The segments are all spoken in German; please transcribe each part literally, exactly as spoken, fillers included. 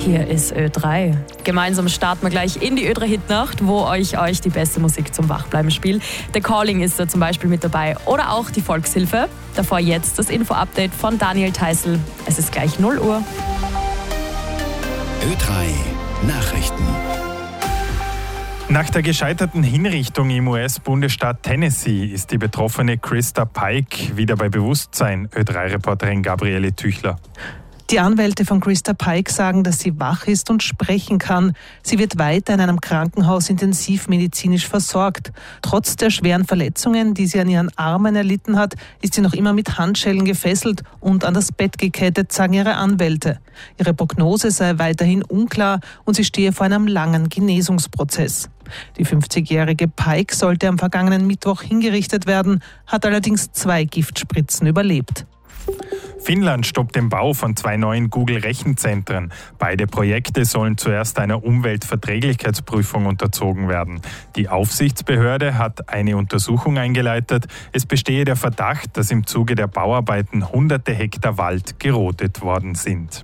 Hier ist Ö drei. Gemeinsam starten wir gleich in die Ö drei Hitnacht, wo ich euch die beste Musik zum Wachbleiben spiele. The Calling ist da zum Beispiel mit dabei oder auch die Volkshilfe. Davor jetzt das Info-Update von Daniel Theißl. Es ist gleich null Uhr. Ö drei Nachrichten. Nach der gescheiterten Hinrichtung im U S-Bundesstaat Tennessee ist die betroffene Christa Pike wieder bei Bewusstsein. Ö drei Reporterin Gabriele Tüchler. Die Anwälte von Christa Pike sagen, dass sie wach ist und sprechen kann. Sie wird weiter in einem Krankenhaus intensivmedizinisch versorgt. Trotz der schweren Verletzungen, die sie an ihren Armen erlitten hat, ist sie noch immer mit Handschellen gefesselt und an das Bett gekettet, sagen ihre Anwälte. Ihre Prognose sei weiterhin unklar und sie stehe vor einem langen Genesungsprozess. Die fünfzigjährige Pike sollte am vergangenen Mittwoch hingerichtet werden, hat allerdings zwei Giftspritzen überlebt. Finnland stoppt den Bau von zwei neuen Google-Rechenzentren. Beide Projekte sollen zuerst einer Umweltverträglichkeitsprüfung unterzogen werden. Die Aufsichtsbehörde hat eine Untersuchung eingeleitet. Es bestehe der Verdacht, dass im Zuge der Bauarbeiten hunderte Hektar Wald gerodet worden sind.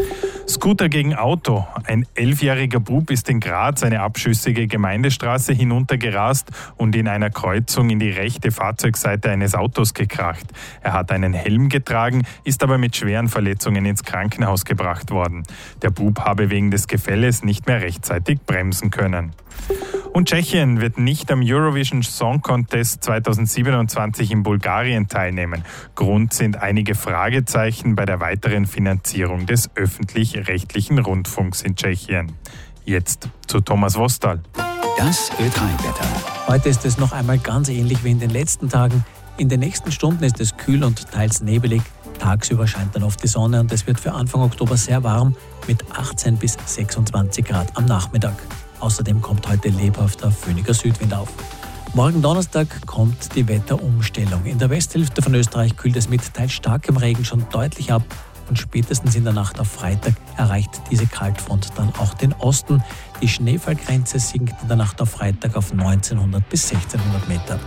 Scooter gegen Auto. Ein elfjähriger Bub ist in Graz eine abschüssige Gemeindestraße hinuntergerast und in einer Kreuzung in die rechte Fahrzeugseite eines Autos gekracht. Er hat einen Helm getragen, ist aber mit schweren Verletzungen ins Krankenhaus gebracht worden. Der Bub habe wegen des Gefälles nicht mehr rechtzeitig bremsen können. Und Tschechien wird nicht am Eurovision Song Contest zweitausendsiebenundzwanzig in Bulgarien teilnehmen. Grund sind einige Fragezeichen bei der weiteren Finanzierung des öffentlich-rechtlichen Rundfunks in Tschechien. Jetzt zu Thomas Wostal. Das Ö drei Wetter. Heute ist es noch einmal ganz ähnlich wie in den letzten Tagen. In den nächsten Stunden ist es kühl und teils nebelig. Tagsüber scheint dann oft die Sonne und es wird für Anfang Oktober sehr warm mit achtzehn bis sechsundzwanzig Grad am Nachmittag. Außerdem kommt heute lebhafter föhniger Südwind auf. Morgen Donnerstag kommt die Wetterumstellung. In der Westhälfte von Österreich kühlt es mit teils starkem Regen schon deutlich ab und spätestens in der Nacht auf Freitag erreicht diese Kaltfront dann auch den Osten. Die Schneefallgrenze sinkt in der Nacht auf Freitag auf neunzehnhundert bis sechzehnhundert Meter.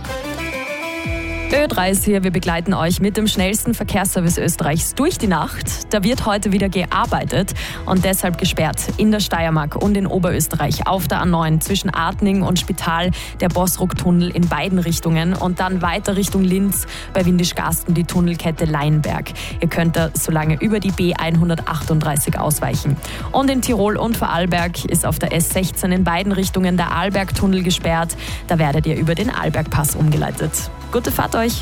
Ö drei ist hier, wir begleiten euch mit dem schnellsten Verkehrsservice Österreichs durch die Nacht. Da wird heute wieder gearbeitet und deshalb gesperrt in der Steiermark und in Oberösterreich auf der A neun zwischen Artning und Spital der Bossruck-Tunnel in beiden Richtungen und dann weiter Richtung Linz bei Windischgarsten die Tunnelkette Leinberg. Ihr könnt da so lange über die B hundertachtunddreißig ausweichen. Und in Tirol und Vorarlberg ist auf der S sechzehn in beiden Richtungen der Arlbergtunnel gesperrt. Da werdet ihr über den Arlbergpass umgeleitet. Gute Fahrt euch!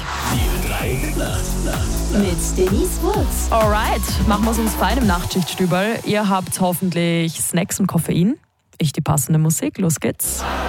Mit Denise Woods. Alright, machen wir es uns fein im Nachtschichtstüberl. Ihr habt hoffentlich Snacks und Koffein. Ich die passende Musik. Los geht's.